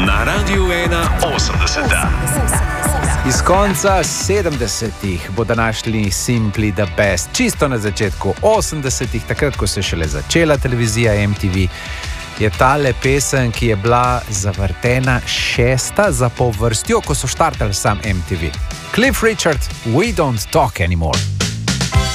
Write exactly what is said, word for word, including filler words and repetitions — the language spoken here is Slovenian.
Na Radiu ena osemdeseta. Iz konca sedemdesetih bodo našli Simply the Best. Čisto na začetku osemdesetih, takrat, ko se je šele začela televizija M T V, je tale pesem, ki je bila zavrtena šesta zapovrstjo, ko so štartali sam M T V. Cliff Richard, We Don't Talk Anymore.